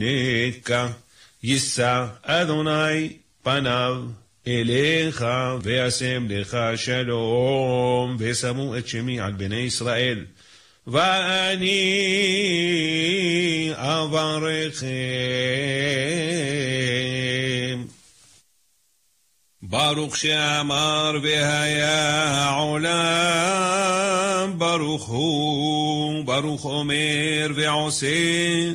נקה, יישא אדוני פניו אליך, וישם לך שלום, ושמו את שמי על בני ישראל. ואני אברכם. ברוך שאמר והיה העולם, ברוך הוא, ברוך אומר ועושה,